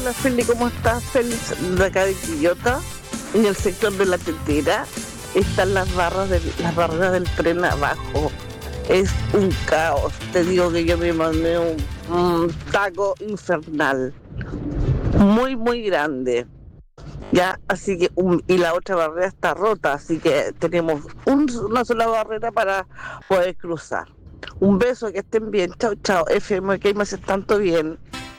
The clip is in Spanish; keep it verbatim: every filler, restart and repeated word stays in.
Hola Feli, ¿cómo estás? Félix, de acá de Quillota, en el sector de la tetera, están las barras de, las barreras del tren abajo. Es un caos, te digo que yo me mandé un, un taco infernal, muy muy grande, ya, así que, un- y la otra barrera está rota, así que tenemos un- una sola barrera para poder cruzar. Un beso, que estén bien, chao chao, F M, que me haces tanto bien.